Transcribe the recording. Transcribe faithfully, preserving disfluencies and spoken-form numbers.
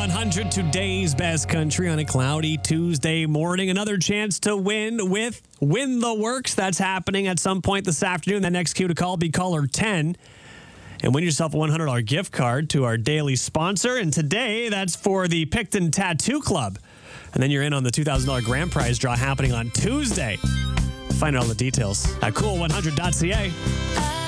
one hundred, today's best country on a cloudy Tuesday morning. Another chance to win with Win the Works. That's happening at some point this afternoon. The next cue to call, be caller ten. And win yourself a one hundred dollars gift card to our daily sponsor. And today, that's for the Picton Tattoo Club. And then you're in on the two thousand dollars grand prize draw happening on Tuesday. Find out all the details at cool one hundred dot c a.